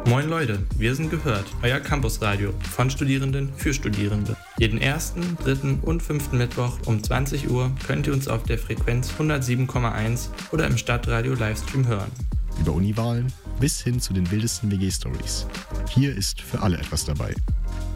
Moin Leute, wir sind Gehört, euer Campusradio von Studierenden für Studierende. Jeden ersten, dritten und fünften Mittwoch um 20 Uhr könnt ihr uns auf der Frequenz 107,1 oder im Stadtradio Livestream hören. Über Uniwahlen bis hin zu den wildesten WG-Stories. Hier ist für alle etwas dabei.